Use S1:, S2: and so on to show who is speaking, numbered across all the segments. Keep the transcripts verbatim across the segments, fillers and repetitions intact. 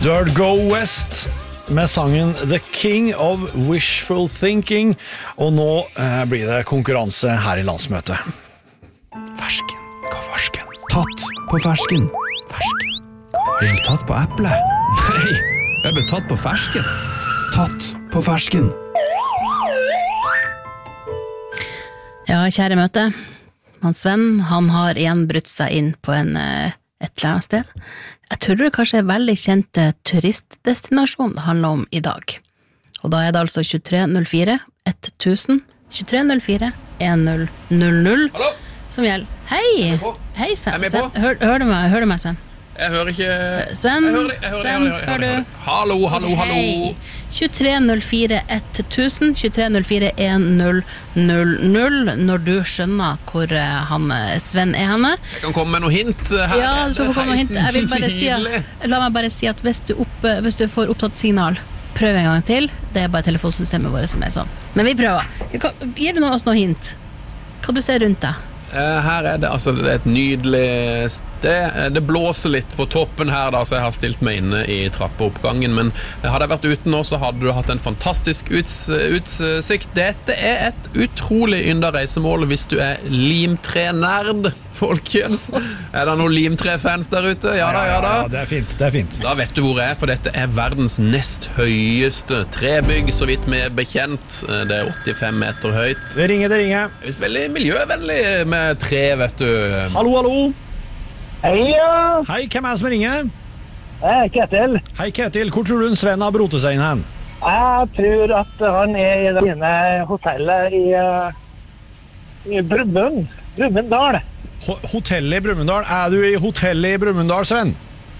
S1: Du har hørt Go West med sangen The King of Wishful Thinking, og nå eh, blir det konkurranse her i landsmøtet. Fersken, hva fersken?
S2: Tatt på fersken.
S1: Fersken,
S2: Er du tatt på eple? Nei, jeg ble tatt på fersken. Tatt på fersken.
S3: Ja, kjære møte. Han Sven, han har igjen brutt seg inn på en, et eller annet sted. Jeg tror det kanskje er veldig kjent turistdestinasjon det handler om i dag. Og da er det altså tjuetre null fire tusen, tjuetre null fire en null null null som gjelder. Hei! Hei, Sven. Sven. Hør, hør, du meg, hør du meg, Sven?
S4: Jeg hører ikke...
S3: Sven,
S4: jeg hører, jeg hører,
S3: Sven,
S4: jeg hører, jeg hører,
S3: hører
S4: jeg hører.
S3: du?
S4: Hallo, hallo, hallo.
S3: Hei. tjuetre null fire tusen, tjuetre null fire en null null null, når du skjønner hvor han Sven er henne.
S4: Jeg kan komme med noe hint her.
S3: Ja, du skal få komme med noe hint. Jeg vil bare si at, la meg bare si at hvis du, opp, hvis du får opptatt signal, prøv en gang til. Det er bare telefonsystemet vårt som er sånn. Men vi prøver. Gir du oss noe hint? Hva du ser rundt deg?
S4: Her er det, altså, det er et nydelig sted. Det blåser litt på toppen her da, så jeg har stilt meg inne i trappeoppgangen, men hadde jeg vært ute nå så hadde du hatt en fantastisk uts, utsikt. Dette er et utrolig ynda reisemål hvis du er limtre-nerd, folkens. Er det noen limtre-fans der ute? Ja da, ja da.
S1: Ja, det er fint, det er fint.
S4: Da vet du hvor jeg er, for dette er verdens nest høyeste trebygg, så vidt vi er bekjent. Det er åttifem meter høyt.
S1: Det ringer, det ringer.
S4: Det er visst veldig miljøvennlig med tre, vet du.
S1: Hallo, hallo.
S5: Hei, ja.
S1: Hei, hvem er det som ringer?
S5: Hei, Ketil.
S1: Hei, Ketil. Hvor tror du en Sven har brotet seg inn hen?
S5: Jeg tror at han er i det fine hotellet i, i Brumunddal. Brumunddal.
S1: Ho- Hotellet i Brumunddal. Er du i hotellet i Brumunddal, Sven?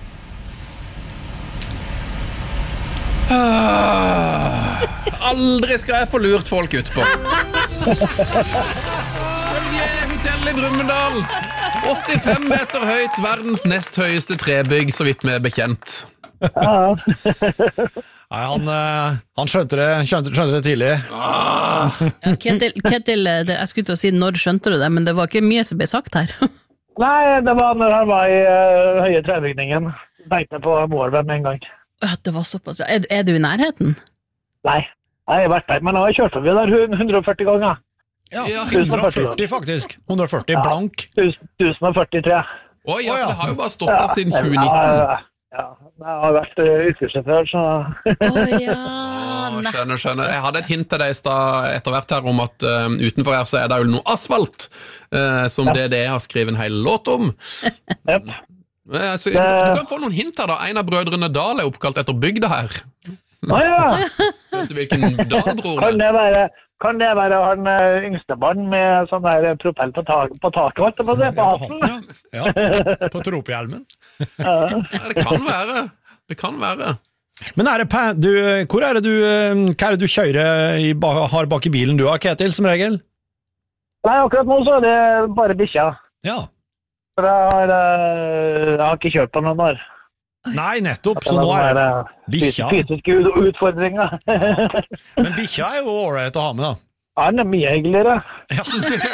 S4: Ah, aldri skal jeg få lurt folk ut på. Selvfølgelig er hotellet i Brumunddal. åttifem meter høyt, verdens nest høyeste trebygg, så vidt vi er bekjent.
S5: Ja.
S1: Nei, han, eh, han skjønte, det, skjønte, skjønte det tidlig.
S4: Ah.
S3: Ja, Ketil, Ketil det, jeg skulle til å si når skjønte du det, men det var ikke mye som ble sagt her.
S5: Nei, det var når han var i uh, høye trebygningen. Tenkte på målet med en gang.
S3: Ja, det var såpass. Er, er du i nærheten?
S5: Nei, jeg har vært der, men jeg har kjørt forbi der hundre og førti ganger.
S1: Ja,
S4: Ja,
S1: hundre og førti faktisk. hundre og førti blank.
S5: tusen og førtitre.
S4: Oi, ja, for det har jo bare stått der siden tjue nitten.
S5: Ja, ja, jeg har vært uh, yrkessjåfør, så...
S3: Å ja,
S4: Åh,
S3: nei.
S4: skjønner, skjønner. Jeg hadde et hint til deg i stad etter hvert her om at uh, utenfor her så er det jo noe asfalt uh, som
S5: Ja.
S4: D D har skrevet en hel låt om.
S5: Yep.
S4: Uh, så, du, du kan få noen hint her da. En av brødrene Dahl er oppkalt etter bygda her.
S5: Å ja,
S4: Vet du hvilken Dahl-bror
S5: kan
S4: det er?
S5: det være... Kan det være han uh, yngste barn med sånn der propell på, tak, på taket, holdt jeg på å si, på
S1: Ja,
S5: hatten?
S1: ja. Ja, på tropehjelmen.
S4: Ja, det kan være. Det kan være.
S1: Men er det, pa- du, hvor er det du, eh, hva er det du kjører i, ba- har bak i bilen du har, Ketil, som regel?
S5: Nei, akkurat nå så er det bare bikkja.
S1: Ja.
S5: For jeg har, uh, jeg har ikke kjørt på noen år.
S1: Nei, nettopp, så nå er det bikkja.
S5: Fysiske ut- utfordringer.
S1: Men bikkja er jo ålreit å ha med, da.
S5: Han er mye hyggeligere.
S1: Ja.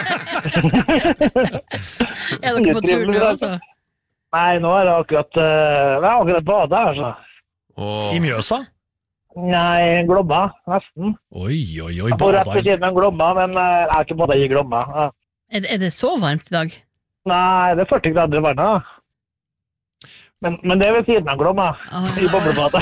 S3: Er dere på tur nå, altså?
S5: Nei, nå er det akkurat, uh, jeg har akkurat badet, altså.
S4: Åh.
S1: I Mjøsa?
S5: Nei, Glomma, nesten.
S1: Oi, oi, oi,
S5: Jeg bor rett ved
S1: bader.
S5: siden av Glomma, men uh, jeg har ikke badet i Glomma. Ja.
S3: Er, er det så varmt i dag?
S5: Nei, det er førti grader i vannet. da. Men, men det er ved siden av Glomma,
S3: Åh.
S5: i boblebadet.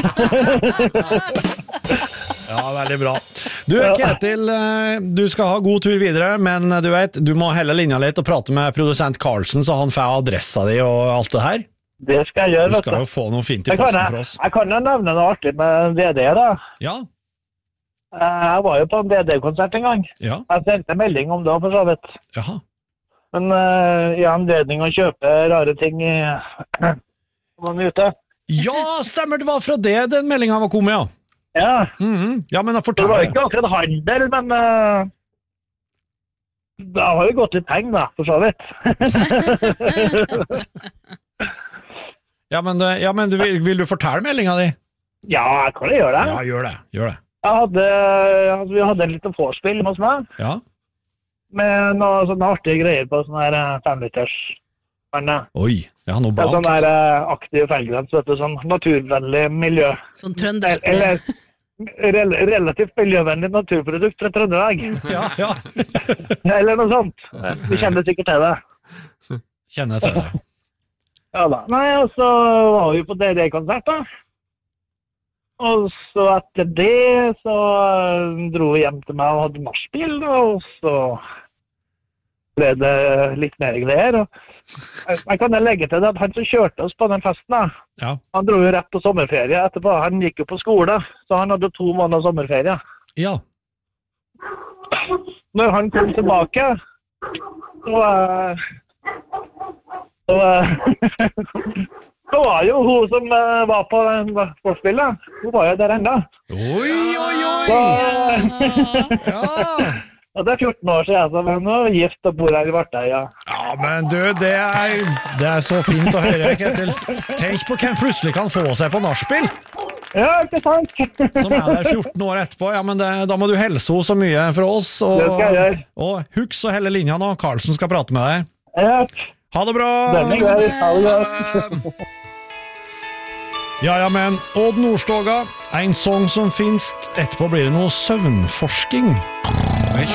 S1: Ja, veldig bra. Du, Ketil, eh, du skal ha god tur videre, men du vet, du må helle linja litt og prate med produsent Karlsen, så han får adressa di og alt det her.
S5: Det skal jeg gjøre,
S1: Du
S5: vet
S1: skal
S5: du.
S1: jo få noe fint i
S5: Jeg kan,
S1: posten for
S5: jeg,
S1: oss.
S5: jeg kan jo nevne noe artig med D D, da.
S1: Ja,
S5: Eh, Jeg var jo på en D D-konsert en gang.
S1: ja,
S5: Jeg sendte melding om det, for så vidt.
S1: jaha.
S5: Men uh, i anledning å kjøpe rare ting i man er ute.
S1: Ja, stemmer, det var fra det den meldingen var kommet, ja.
S5: Ja,
S1: Mhm. Ja, men da
S5: det var
S1: fortell.
S5: ikke akkurat handel, men uh, det har jo gått litt penger, da, for så vidt.
S1: Ja, men, det- ja, men du, vil, vil du fortelle meldingen di?
S5: Ja, jeg kan jo gjøre det.
S1: Ja, gjør det, gjør det.
S5: Jeg hadde, altså, vi hadde en liten vorspiel hos meg,
S1: Ja,
S5: med noen sånne artige greier på sånne her eh, femliters Han er,
S1: Oi, ja, noe
S5: det er sånn
S1: blant.
S5: der eh, aktiv felgrens, vet du, sånn naturvennlig miljø.
S3: Sånn trøndersk.
S5: Eller rel relativt miljøvennlig naturprodukt fra Trøndelag.
S1: Ja, ja.
S5: Eller noe sånt. Vi kjenner sikkert til det.
S1: Kjenner jeg til det.
S5: Ja da. Nei, og så var vi på D D-konsert da. Og så etter det så dro vi hjem til meg og hadde nachspiel, og så ble det litt mer greier. Jeg kan legge til det at han som kjørte oss på den festen da,
S1: Ja.
S5: han dro jo rett på sommerferie etterpå. Han gikk jo på skole, så han hadde to måneder sommerferie.
S1: Ja.
S5: Når han kom tilbake, så, eh, så, eh, så var jo hun som eh, var på forspillet, hun var jo der enda.
S1: Oi, oi,
S5: Så,
S1: oi! Ja.
S5: og det er fjorten år siden, så men nå er vi gift og bor her i Vartøy, ja.
S1: Ja, men du, det er, det er så fint å høre, Ketil. Tenk på hvem plutselig kan få seg på nachspiel,
S5: Ja, ikke sant?
S1: som er der fjorten år etterpå. Ja, men det, da må du helse henne så mye fra oss. Og,
S5: Det skal jeg gjøre.
S1: og husk å helle linja nå. Karlsen skal prate med deg.
S5: Ja,
S1: Ha det bra!
S5: den er grei. Ha det godt.
S1: Ja, ja, men Odd Nordstoga, en sang som finnes. Etterpå blir det noe søvnforsking. Jeg